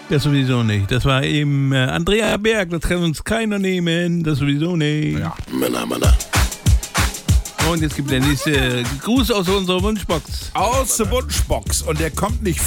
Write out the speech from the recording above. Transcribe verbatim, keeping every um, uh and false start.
Das sowieso nicht. Das war eben äh, Andrea Berg, das kann uns keiner nehmen. Das sowieso nicht. Ja. Männer, Männer. Und jetzt gibt der nächste Gruß aus unserer Wunschbox. Aus der Wunschbox. Und der kommt nicht